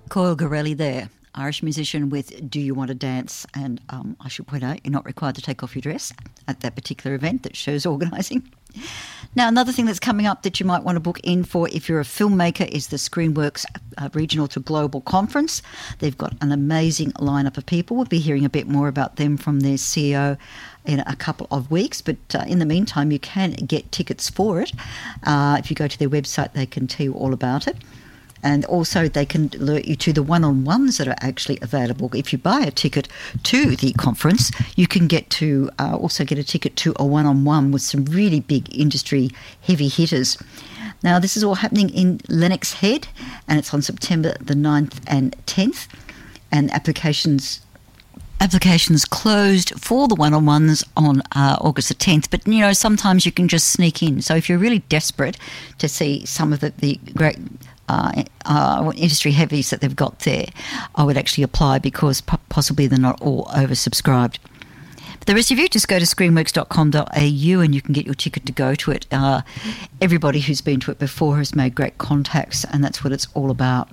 Coyle Gorelli there, Irish musician with Do You Want to Dance? And I should point out, you're not required to take off your dress at that particular event that shows organising. Now, another thing that's coming up that you might want to book in for if you're a filmmaker is the Screenworks Regional to Global Conference. They've got an amazing lineup of people. We'll be hearing a bit more about them from their CEO in a couple of weeks, but in the meantime, you can get tickets for it. If you go to their website, they can tell you all about it. And also they can alert you to the one-on-ones that are actually available. If you buy a ticket to the conference, you can get to also get a ticket to a one-on-one with some really big industry heavy hitters. Now, this is all happening in Lennox Head, and it's on September the 9th and 10th. And applications closed for the one-on-ones on August the 10th. But, you know, sometimes you can just sneak in. So if you're really desperate to see some of the great industry heavies that they've got there, I would actually apply because possibly they're not all oversubscribed. But the rest of you, just go to screenworks.com.au and you can get your ticket to go to it. Everybody who's been to it before has made great contacts, and that's what it's all about.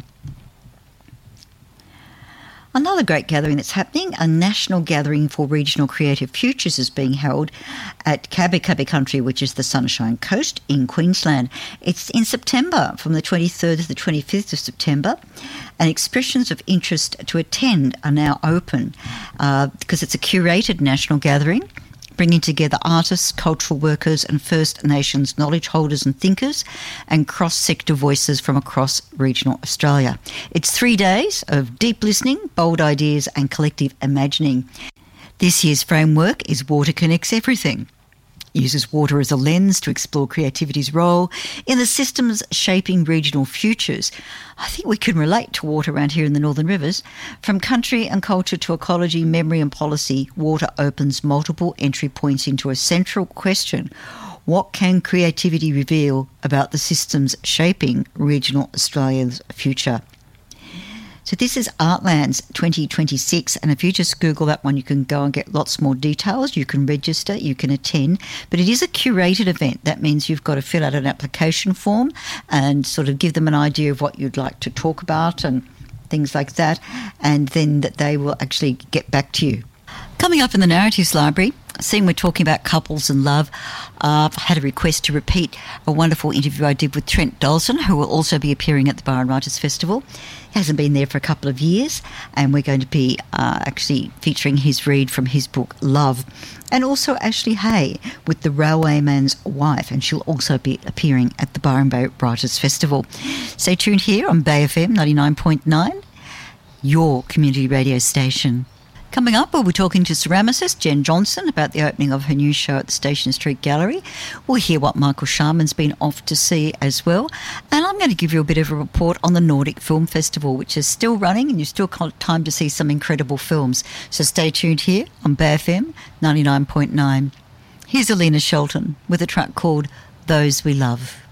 Another great gathering that's happening, a national gathering for regional creative futures, is being held at Kabi Kabi Country, which is the Sunshine Coast in Queensland. It's in September, from the 23rd to the 25th of September, and expressions of interest to attend are now open because it's a curated national gathering, bringing together artists, cultural workers and First Nations knowledge holders and thinkers and cross-sector voices from across regional Australia. It's 3 days of deep listening, bold ideas and collective imagining. This year's framework is Water Connects Everything. It uses water as a lens to explore creativity's role in the systems shaping regional futures. I think we can relate to water around here in the Northern Rivers. From country and culture to ecology, memory and policy, water opens multiple entry points into a central question. What can creativity reveal about the systems shaping regional Australia's future? So this is Artlands 2026, and if you just Google that one, you can go and get lots more details. You can register, you can attend, but it is a curated event. That means you've got to fill out an application form and sort of give them an idea of what you'd like to talk about and things like that, and then that they will actually get back to you. Coming up in the Narratives Library, seeing we're talking about couples and love, I've had a request to repeat a wonderful interview I did with Trent Dalton, who will also be appearing at the Byron Writers Festival. He hasn't been there for a couple of years, and we're going to be actually featuring his read from his book, Love. And also Ashley Hay with The Railwayman's Wife, and she'll also be appearing at the Byron Bay Writers Festival. Stay tuned here on Bay FM 99.9, your community radio station. Coming up, we'll be talking to ceramicist Jen Johnson about the opening of her new show at the Station Street Gallery. We'll hear what Michael Sharman's been off to see as well. And I'm going to give you a bit of a report on the Nordic Film Festival, which is still running and you've still got time to see some incredible films. So stay tuned here on Bay FM 99.9. Here's Alina Shelton with a track called Those We Love.